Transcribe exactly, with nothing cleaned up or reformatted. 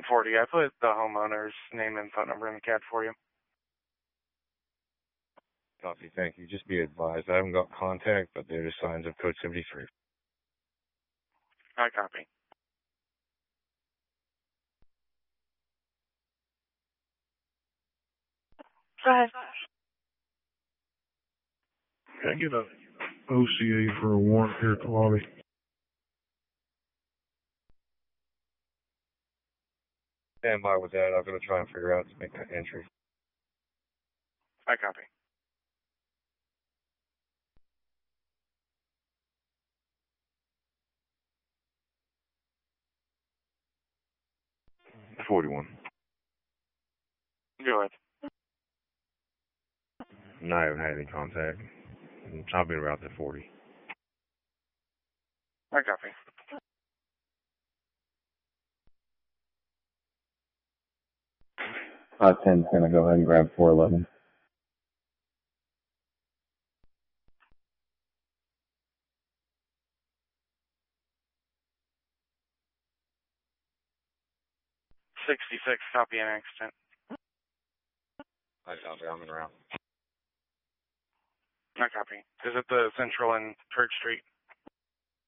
forty. I put the homeowner's name and phone number in the C A D for you. Copy, thank you. Just be advised, I haven't got contact, but there are signs of code seventy-three. I copy. Go ahead. Can I get a O C A for a warrant here at the lobby? Stand by with that. I'm going to try and figure out to make that entry. I copy. forty-one. Go ahead. No, I haven't had any contact. I've been around to forty. I copy. five ten's going to go ahead and grab four eleven. sixty-six, copy an accident. I copy, I'm in route. I copy. Is it the Central and Church Street?